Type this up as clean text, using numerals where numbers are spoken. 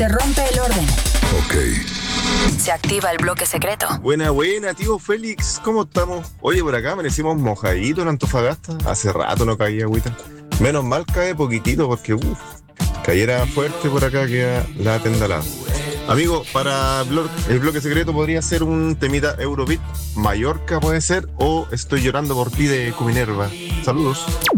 Se rompe el orden. Ok. Se activa el bloque secreto. Buena, tío Félix, ¿cómo estamos? Oye, por acá amanecimos mojaditos en Antofagasta. Hace rato no caía agüita. Menos mal cae poquitito porque, cayera fuerte por acá queda la tendalada. Amigo, para el bloque secreto podría ser un temita Eurobeat, Mallorca puede ser, o Estoy llorando por ti de Cuminerva. Saludos.